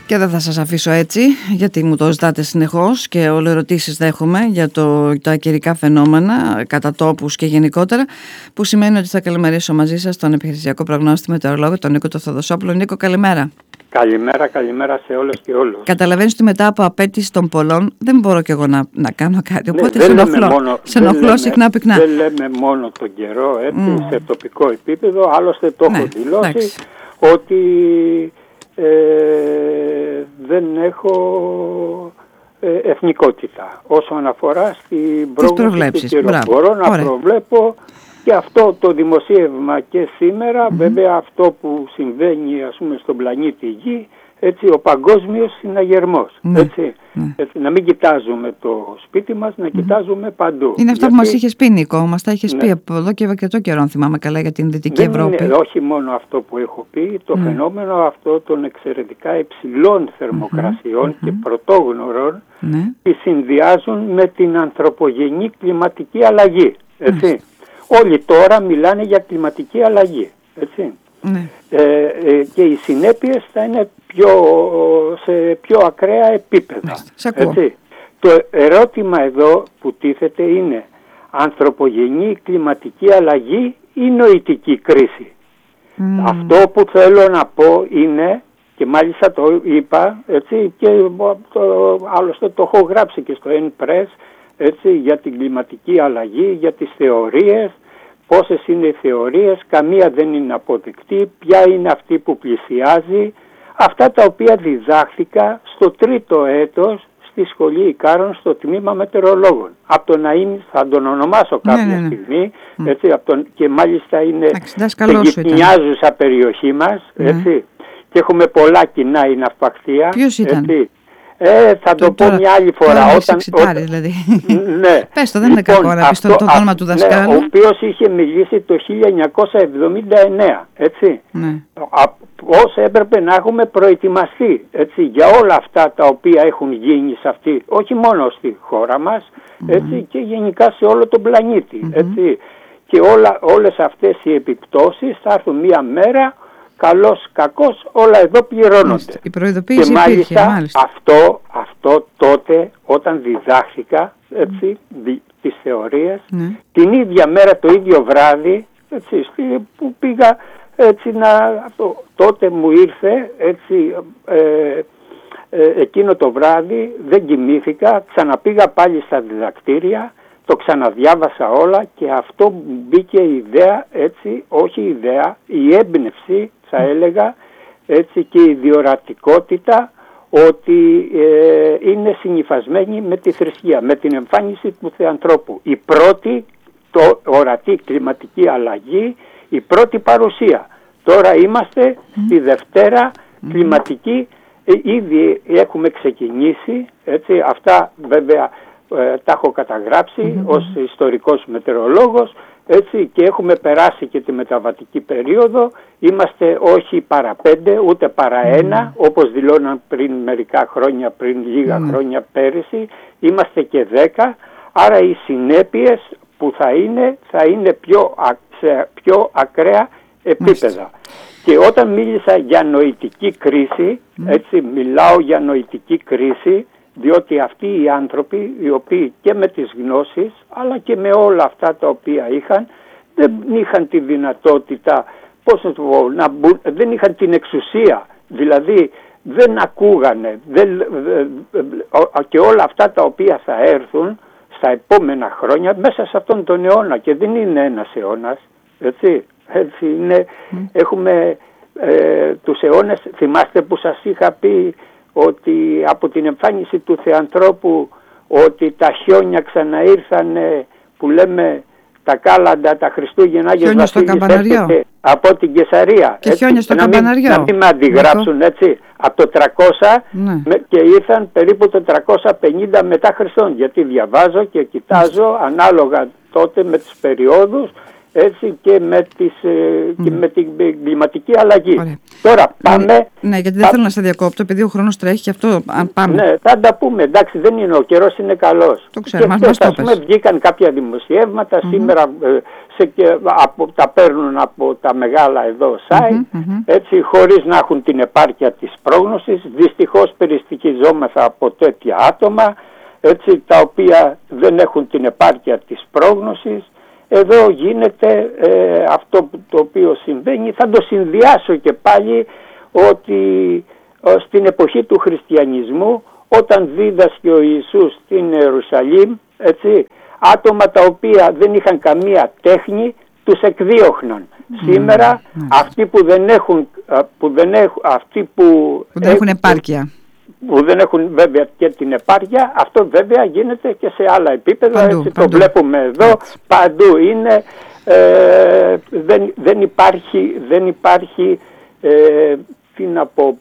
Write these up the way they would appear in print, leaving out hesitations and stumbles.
Και δεν θα σας αφήσω έτσι, γιατί μου το ζητάτε συνεχώς και όλο ερωτήσεις δέχομαι για τα καιρικά φαινόμενα κατά τόπους και γενικότερα, που σημαίνει ότι θα καλημερίσω μαζί σας τον επιχειρησιακό προγνώστη μετεωρολόγο, τον Νίκο Θεοδοσόπουλο. Νίκο, καλημέρα. Καλημέρα σε όλες και όλους. Καταλαβαίνεις ότι μετά από απέτηση των πολλών δεν μπορώ κι εγώ να κάνω κάτι, οπότε σε ενοχλώ συχνά πυκνά. Δεν λέμε μόνο τον καιρό, έτσι, σε τοπικό επίπεδο, άλλωστε το έχω δηλώσει ότι δεν έχω εθνικότητα όσον αφορά στην πρόγνωση του καιρού. Μπορώ να προβλέπω και αυτό το δημοσίευμα και σήμερα, βέβαια αυτό που συμβαίνει ας πούμε στον πλανήτη Γη, έτσι, ο παγκόσμιος συναγερμός, έτσι, να μην κοιτάζουμε το σπίτι μας, να κοιτάζουμε παντού. Είναι αυτό που μας είχες πει, Νίκο, μας τα είχες πει από εδώ και αρκετό καιρό, αν θυμάμαι καλά, για την Δυτική Ευρώπη. Είναι όχι μόνο αυτό που έχω πει, το φαινόμενο αυτό των εξαιρετικά υψηλών θερμοκρασιών και πρωτόγνωρων που συνδυάζουν με την ανθρωπογενή κλιματική αλλαγή, έτσι. Όλοι τώρα μιλάνε για κλιματική αλλαγή, έτσι. Και οι συνέπειες θα είναι σε πιο ακραία επίπεδα. Έτσι. Το ερώτημα εδώ που τίθεται είναι ανθρωπογενή κλιματική αλλαγή ή νοητική κρίση. Αυτό που θέλω να πω είναι, και μάλιστα το είπα, έτσι, και άλλωστε το έχω γράψει και στο N-Press, έτσι, για την κλιματική αλλαγή, για τις θεωρίες, πόσες είναι οι θεωρίες, καμία δεν είναι αποδεκτή, ποια είναι αυτή που πλησιάζει, αυτά τα οποία διδάχθηκα στο τρίτο έτος στη Σχολή Ικάρων στο τμήμα μετεωρολόγων. Από τον Ναΐμ θα τον ονομάσω κάποια στιγμή, έτσι, και μάλιστα είναι γειτονιάζουσα περιοχή μας, έτσι, και έχουμε πολλά κοινά, η ναυπακτία. Ποιος ήταν? Έτσι. Θα το πω μια άλλη φορά. Δηλαδή. Ναι. Πες το, δεν είναι κακό να πεις το όνομα του δασκάλου. Ο οποίος είχε μιλήσει το 1979, έτσι. Πώς έπρεπε να έχουμε προετοιμαστεί, έτσι, για όλα αυτά τα οποία έχουν γίνει σε αυτή, όχι μόνο στη χώρα μας, έτσι, και γενικά σε όλο τον πλανήτη, έτσι. Και όλες αυτές οι επιπτώσεις θα έρθουν μια μέρα, καλός κακός, όλα εδώ πληρώνονται. Η προειδοποίηση και υπήρχε, μάλιστα. Αυτό τότε όταν διδάχθηκα, έτσι, τις θεωρίες, την ίδια μέρα, το ίδιο βράδυ, έτσι, που πήγα, έτσι, τότε μου ήρθε, έτσι, εκείνο το βράδυ δεν κοιμήθηκα, ξαναπήγα πάλι στα διδακτήρια, το ξαναδιάβασα όλα και αυτό μπήκε η ιδέα, έτσι, όχι η ιδέα, η έμπνευση θα έλεγα, έτσι, και η διορατικότητα ότι είναι συνυφασμένη με τη θρησκεία, με την εμφάνιση του Θεανθρώπου. Η πρώτη ορατή κλιματική αλλαγή, η πρώτη παρουσία. Τώρα είμαστε στη Δευτέρα κλιματική, ήδη έχουμε ξεκινήσει, έτσι, αυτά βέβαια τα έχω καταγράψει ως ιστορικός μετεωρολόγος, έτσι, και έχουμε περάσει και τη μεταβατική περίοδο. Είμαστε όχι παρά 5 ούτε παρά 1 όπως δηλώναν πριν μερικά χρόνια, πριν λίγα χρόνια πέρυσι, είμαστε και 10, άρα οι συνέπειες που θα είναι σε πιο ακραία επίπεδα. Και όταν μίλησα για νοητική κρίση, έτσι, μιλάω για νοητική κρίση, διότι αυτοί οι άνθρωποι, οι οποίοι και με τις γνώσεις αλλά και με όλα αυτά τα οποία είχαν, δεν είχαν τη δυνατότητα, δεν είχαν την εξουσία, δηλαδή δεν ακούγανε, και όλα αυτά τα οποία θα έρθουν στα επόμενα χρόνια μέσα σε αυτόν τον αιώνα, και δεν είναι ένας αιώνας, έτσι είναι, έχουμε τους αιώνες. Θυμάστε που σας είχα πει ότι από την εμφάνιση του Θεανθρώπου, ότι τα χιόνια ξαναήρθανε, που λέμε τα κάλαντα, τα Χριστούγεννα, Άγιος Βασίλης έρχεται από την Κεσαρία. Και χιόνια στο Καμπαναριό. Να μην με αντιγράψουν, έτσι, από το 300 και ήρθαν περίπου το 350 μετά Χριστόν, γιατί διαβάζω και κοιτάζω ανάλογα τότε με τις περιόδους, έτσι και με την κλιματική αλλαγή. Ωραία. Τώρα πάμε... Ναι, γιατί δεν θέλω να σε διακόπτω, επειδή ο χρόνος τρέχει και αυτό, αν πάμε. Ναι, θα τα πούμε, εντάξει, δεν είναι, ο καιρός είναι καλός. Το ξέρω, μας το πες. Βγήκαν κάποια δημοσιεύματα, σήμερα τα παίρνουν από τα μεγάλα εδώ site, έτσι, χωρίς να έχουν την επάρκεια της πρόγνωσης. Δυστυχώς περιστοιχιζόμεθα από τέτοια άτομα, έτσι, τα οποία δεν έχουν την επάρκεια της πρόγνωσης. Εδώ γίνεται αυτό το οποίο συμβαίνει. Θα το συνδυάσω και πάλι ότι στην εποχή του χριστιανισμού, όταν δίδασκε ο Ιησούς στην Ιερουσαλήμ, έτσι, άτομα τα οποία δεν είχαν καμία τέχνη τους εκδίωχναν. Σήμερα αυτοί που δεν έχουν, αυτοί που δεν έχουν επάρκεια, που δεν έχουν βέβαια και την επάρκεια, αυτό βέβαια γίνεται και σε άλλα επίπεδα, παντού, έτσι παντού. Το βλέπουμε εδώ, έτσι. Παντού είναι, δεν υπάρχει τι να πω,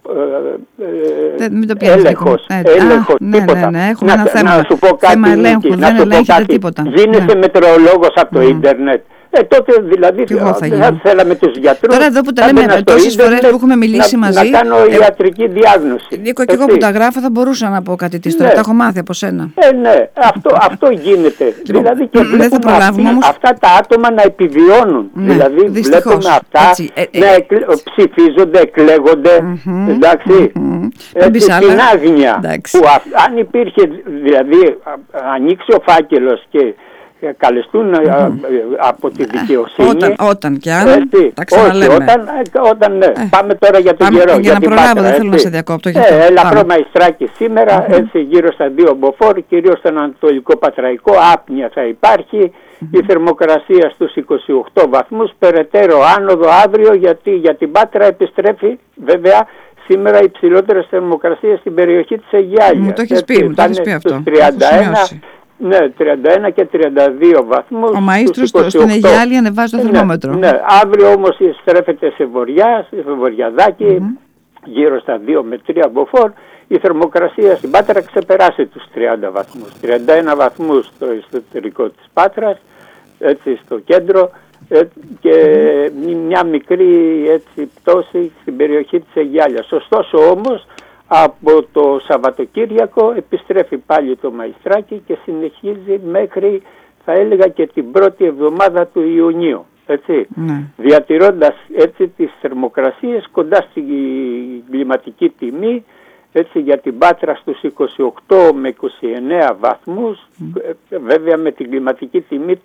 έλεγχος, τίποτα. Ναι, έχουμε ένα θέμα. Να σου πω κάτι, θέμα ελέγχου, δεν ελέγχεται τίποτα. Γίνεσαι μετεωρολόγος από το ίντερνετ. Τότε δηλαδή θα θέλαμε τους γιατρούς. Τώρα εδώ που τα λέμε τόσες φορές που έχουμε μιλήσει μαζί. Να κάνω ιατρική διάγνωση. Νίκο, και εγώ που τα γράφω θα μπορούσα να πω κάτι της τώρα. Τα έχω μάθει από σένα. Ναι, αυτό γίνεται. Δηλαδή και δεν θα προλάβουμε όμως αυτά τα άτομα να επιβιώνουν. Δηλαδή βλέπουμε αυτά να ψηφίζονται, εκλέγονται. Εντάξει. Την άγνοια. Αν υπήρχε, δηλαδή ανοίξει ο φάκελος και καλεστούν από τη δικαιοσύνη. Όταν και αν, τα ξαναλέμε. Όταν ναι. Πάμε τώρα για τον καιρό. Για να προλάβω, δεν θέλω να σε διακόπτω. Ελαφρό Μαϊστράκι σήμερα, έτσι γύρω στα 2 μποφόρ, κυρίως στον Ανατολικό Πατραϊκό, άπνοια θα υπάρχει. Η θερμοκρασία στους 28 βαθμούς, περαιτέρω άνοδο αύριο, γιατί για την Πάτρα επιστρέφει βέβαια σήμερα οι υψηλότερες θερμοκρασίες στην περιοχή της Αιγιάλιας. Μου το έχεις πει αυτό. 31, ναι, 31 και 32 βαθμούς. Ο Μαΐστρος στην Αιγιάλια ανεβάζει το θερμόμετρο. Ναι, αύριο όμως στρέφεται σε βορειαδάκι, γύρω στα 2 με 3 μποφόρ. Η θερμοκρασία στην Πάτρα ξεπεράσει τους 30 βαθμούς. 31 βαθμούς στο εσωτερικό της Πάτρας, έτσι στο κέντρο, και μια μικρή έτσι πτώση στην περιοχή της Αιγιάλιας. Ωστόσο όμως από το Σαββατοκύριακο επιστρέφει πάλι το Μαϊστράκι και συνεχίζει μέχρι, θα έλεγα, και την πρώτη εβδομάδα του Ιουνίου, έτσι, διατηρώντας έτσι τις θερμοκρασίες κοντά στην κλιματική τιμή, έτσι, για την Πάτρα στους 28 με 29 βαθμούς, βέβαια με την κλιματική τιμή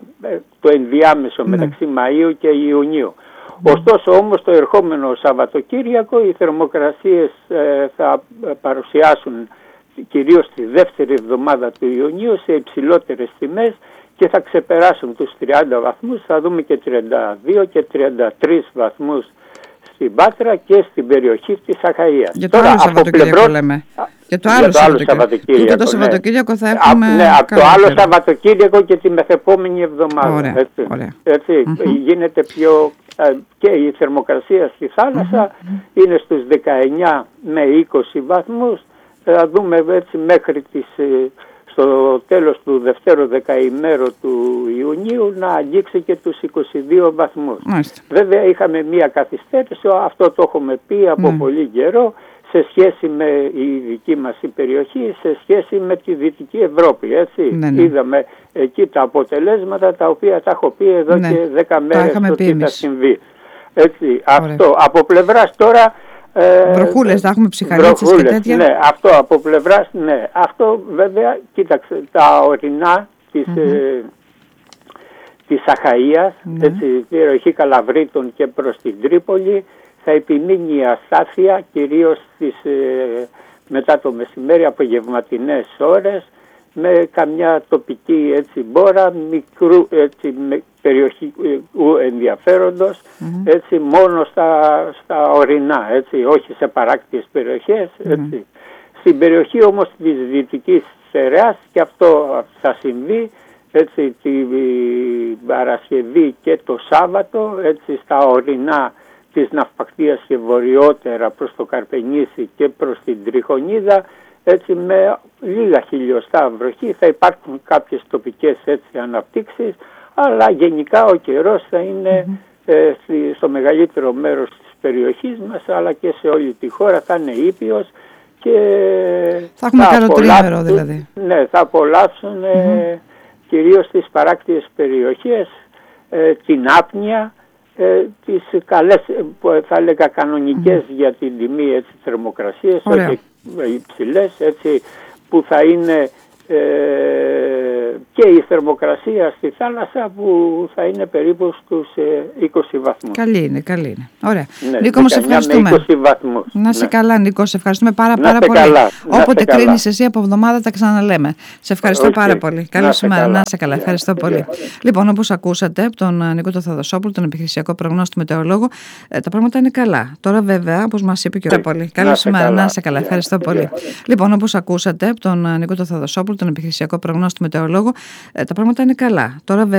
το ενδιάμεσο μεταξύ Μαΐου και Ιουνίου. Ωστόσο όμως το ερχόμενο Σαββατοκύριακο οι θερμοκρασίες θα παρουσιάσουν κυρίως τη δεύτερη εβδομάδα του Ιουνίου σε υψηλότερες τιμές και θα ξεπεράσουν τους 30 βαθμούς, θα δούμε και 32 και 33 βαθμούς στην Πάτρα και στην περιοχή της Αχαΐας. Για το άλλο Σαββατοκύριακο λέμε. Για το άλλο Σαββατοκύριακο. Και το Σαββατοκύριακο θα έχουμε... Ναι, από το άλλο Σαββατοκύριακο και τη μεθεπόμενη εβδομάδα. Ωραία, έτσι, γίνεται πιο... και η θερμοκρασία στη θάλασσα είναι στους 19 με 20 βαθμούς. Θα δούμε έτσι μέχρι στο τέλος του δευτέρου δεκαημέρου του Ιουνίου να αγγίξει και τους 22 βαθμούς. Βέβαια είχαμε μία καθυστέρηση, αυτό το έχουμε πει από πολύ καιρό, σε σχέση με η δική μας η περιοχή, σε σχέση με τη Δυτική Ευρώπη, έτσι. Είδαμε εκεί τα αποτελέσματα τα οποία τα έχω πει εδώ και 10 μέρες το τι θα συμβεί. Έτσι, αυτό από πλευράς τώρα... βροχούλες, θα έχουμε ψυχαλίτσες και τέτοια. Ναι, αυτό από πλευράς, ναι. Αυτό βέβαια, κοίταξε, τα ορεινά της Αχαΐας, έτσι, η περιοχή Καλαβρίτων και προς την Τρίπολη, θα επιμείνει η αστάθεια, κυρίως μετά το μεσημέρι, απογευματινές ώρες, με καμιά τοπική έτσι μπόρα, μικρού έτσι, περιοχικού ενδιαφέροντος, έτσι, μόνο στα ορεινά, έτσι, όχι σε παράκτιες περιοχές. Έτσι. Στην περιοχή όμως της Δυτικής Στερεάς, και αυτό θα συμβεί, έτσι, την Παρασκευή και το Σάββατο, έτσι, στα ορεινά της Ναυπακτίας και βορειότερα προς το Καρπενήσι και προς την Τριχονίδα, έτσι, με λίγα χιλιοστά βροχή. Θα υπάρχουν κάποιες τοπικές έτσι αναπτύξεις, αλλά γενικά ο καιρός θα είναι στο μεγαλύτερο μέρος της περιοχής μας, αλλά και σε όλη τη χώρα θα είναι ήπιος και θα έχουμε καλό τρίμερο δηλαδή. Ναι, θα απολαύσουν κυρίως τις παράκτιες περιοχές, την άπνοια, τις καλές, θα έλεγα κανονικές για την τιμή θερμοκρασίες, όχι υψηλές, έτσι, που θα είναι και η θερμοκρασία στη θάλασσα που θα είναι περίπου στους 20 βαθμούς. Καλή είναι. Ωραία. Ναι, Νίκο, μας ευχαριστούμε. 20 βαθμούς. Να είσαι καλά, Νίκο, σε ευχαριστούμε πάρα πολύ. Όποτε κρίνεις εσύ από εβδομάδα τα ξαναλέμε. Σε ευχαριστώ πάρα πολύ. Καλή σου μέρα, να είσαι καλά. Ευχαριστώ πολύ. Λοιπόν, όπως ακούσατε από τον Νίκο τον Θαδοσόπουλο, τον επιχειρησιακό προγνώστη μετεωρολόγο, τα πράγματα είναι καλά. Τώρα, βέβαια, όπως μας είπε και ο πολύ. Καλή σου μέρα, να είσαι καλά. Ευχαριστώ πολύ. Λοιπόν, όπως ακούσατε από τον Νίκο τον Θαδοσόπουλο, τον επιχειρησιακό προγνώστη μετεωρολόγο, τα πράγματα είναι καλά. Τώρα,